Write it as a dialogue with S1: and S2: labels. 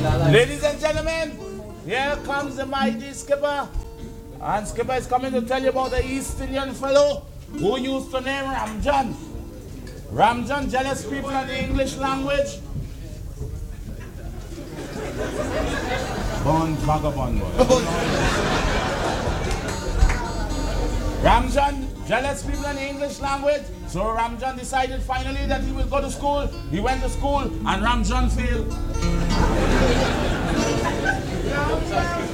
S1: Ladies and gentlemen, here comes the mighty Skipper. And Skipper is coming to tell you about the East Indian fellow who used to name Ramjan. Ramjan, jealous people in the English language. Born vagabond boy. Ramjan, jealous people in the English language. So Ramjan decided finally that he will go to school. He went to school and Ramjan failed.